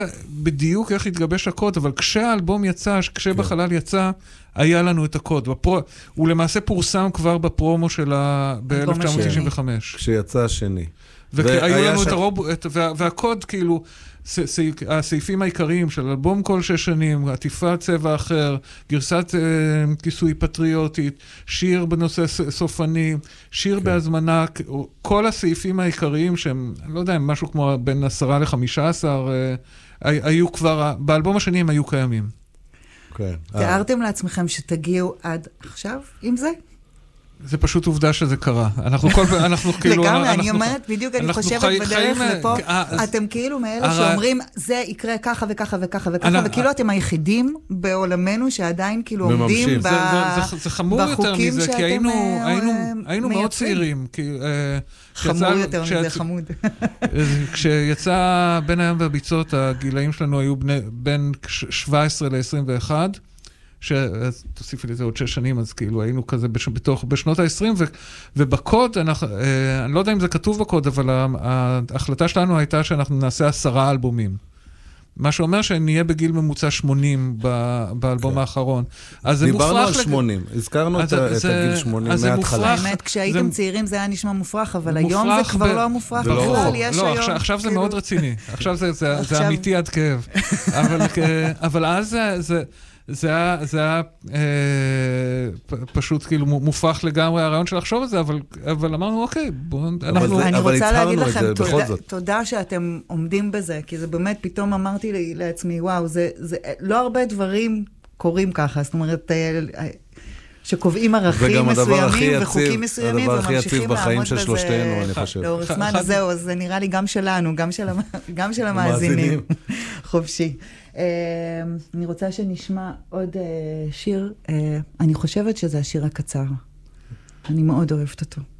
בדיוק איך התגבש הקוד, אבל כשהאלבום יצא, כשבחלל יצא, היה לנו את הקוד. הוא למעשה פורסם כבר בפרומו שלה ב-1995. כשיצא השני. והיו לנו והקוד כאילו, הסעיפים העיקריים של אלבום כל 6 שנים, עטיפת צבע אחר, גרסת כיסוי פטריוטית, שיר בנושא סופני, שיר בהזמנה, כל הסעיפים העיקריים שהם, לא יודע, משהו כמו בין 10 ל-15, היו כבר, באלבום השני הם היו קיימים. תיארתם לעצמכם שתגיעו עד עכשיו עם זה? זה פשוט עובדה שזה קרה. אנחנו כאילו... לגמרי, אני אומרת, בדיוק אני חושבת בדרך לפה, אתם כאילו מאלה שאומרים, זה יקרה ככה וככה וככה וככה, וכאילו אתם היחידים בעולמנו שעדיין כאילו עומדים זה חמור יותר מזה, כי היינו מאוד צעירים. חמור יותר מזה, חמוד. כשיצא בין הים והביצות, הגילאים שלנו היו בין 17 ל-21, תוסיפי לי את זה עוד 6 שנים, אז כאילו היינו כזה בשנות ה-20, ובקוד, אני לא יודע אם זה כתוב בקוד, אבל ההחלטה שלנו הייתה שאנחנו נעשה 10 אלבומים. מה שאומר שנהיה בגיל ממוצע 80 באלבום האחרון. דיברנו על 80, הזכרנו את הגיל 80 מההתחלה. האמת, כשהייתם צעירים זה היה נשמע מופרך, אבל היום זה כבר לא מופרך. לא, עכשיו זה מאוד רציני. עכשיו זה אמיתי עד כאב. אבל אז זה היה פשוט כאילו מופרך לגמרי הרעיון של לחשוב על זה, אבל אמרנו, אוקיי, אני רוצה להגיד לכם, תודה שאתם עומדים בזה, כי זה באמת, פתאום אמרתי לעצמי, וואו, זה לא הרבה דברים קורים ככה, זאת אומרת, שקובעים ערכים מסוימים וחוקים מסוימים, וממשיכים לעמוד בזה לאורך זמן. זהו, אז זה נראה לי גם שלנו, גם של המאזינים. חופשי. אני רוצה שנשמע עוד שיר, אני חושבת שזה השיר הקצר. אני מאוד אוהבת אותו.